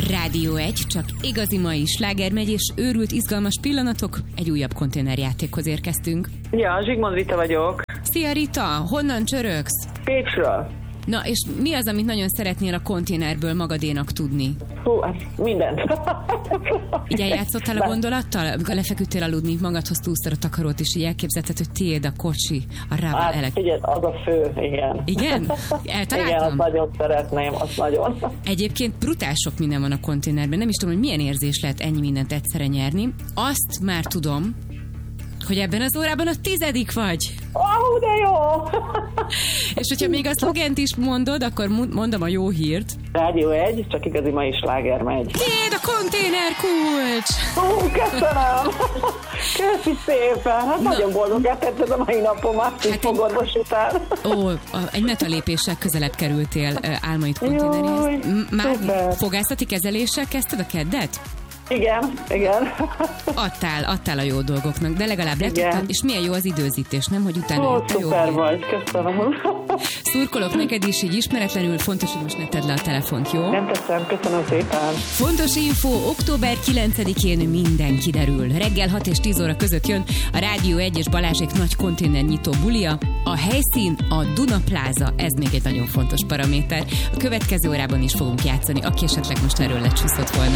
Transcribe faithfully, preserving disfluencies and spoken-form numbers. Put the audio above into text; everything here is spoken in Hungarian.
Rádió egy, csak igazi mai sláger megy, és őrült izgalmas pillanatok, egy újabb konténerjátékhoz érkeztünk. Ja, Zsigmond Rita vagyok. Szia Rita, honnan csörögsz? Pécsről. Na, és mi az, amit nagyon szeretnél a konténerből magadénak tudni? Hú, hát mindent. Így eljátszottál a gondolattal? Amikor lefeküdtél aludni, magadhoz túlszor a takarót, és így elképzelted, hogy tiéd a kocsi, a rával Hát, elek. figyelj, az a fő, igen. Igen? Eltaláltam? Igen, azt nagyon szeretném, azt nagyon. Egyébként brutál sok minden van a konténerben. Nem is tudom, hogy milyen érzés lehet ennyi mindent egyszerre nyerni. Azt már tudom, hogy ebben az órában a tizedik vagy. Ó, oh, de jó! És hogyha még a szlogent is mondod, akkor mondom a jó hírt. Rádió egy, csak igazi mai sláger megy. Tiéd a konténer kulcs! Ó, köszönöm! Köszi szépen! Hát Na. nagyon boldog tetted a mai napomat, így hát fogorvos után. Ó, egy metalépéssel közelebb kerültél álmaid konténeréhez. Már fogászati kezeléssel kezdted a keddet? Igen, igen. Adtál, adtál a jó dolgoknak, de legalább letudtad, és milyen jó az időzítés, nem? Hogy utána Ó, szuper vagy, köszönöm. Szurkolok neked is, így ismeretlenül, fontos, hogy most ne tedd le a telefont, jó? Nem teszem, köszönöm szépen. Fontos info, október kilencedikén minden kiderül. Reggel hat és tíz óra között jön a Rádió egy és Balázsék nagy konténer nyitó bulia. A helyszín a Duna Plaza, ez még egy nagyon fontos paraméter. A következő órában is fogunk játszani, aki esetleg most erről lecsúszott volna.